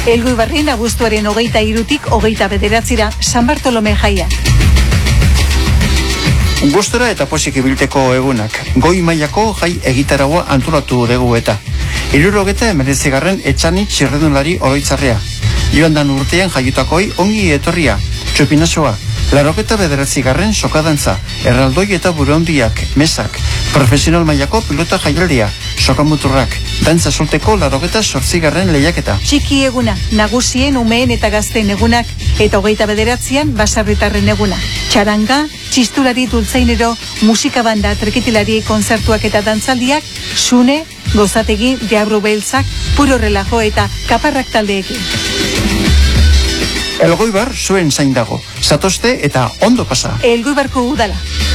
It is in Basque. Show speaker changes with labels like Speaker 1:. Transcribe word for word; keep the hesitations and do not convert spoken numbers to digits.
Speaker 1: Elgoibarren abuztuaren hogeita irutik hogeita bederatzira San Bartolome jaia.
Speaker 2: Gustora eta pozik ibilteko egunak, goi mailako jai egitaragoa antolatu dugu eta. Hirurogeta emeretzigarren etxani txirrendulari oroitzarrea. Joan dan urtean jaiutakoi ongi etorria, txupinasoa, larogeta bederatzigarren sokadantza, erraldoi eta burondiak, mesak, profesional mailako pilota jaialdia, sokamuturrak, dantza solteko larogeta sortzigarren lehiaketa.
Speaker 1: Txiki eguna, nagusien, umeen eta gazten egunak, eta hogeita bederatzian basarritarren eguna. Txaranga, txistulari dultzainero, musika banda, trekitilari, konzertuak eta dantzaldiak, sune, gozategi, deabru beltzak, puro relajo eta kaparrak taldeekin.
Speaker 2: Elgoibar zuen zain dago, zatozte eta ondo pasa.
Speaker 1: Elgoibarko udala.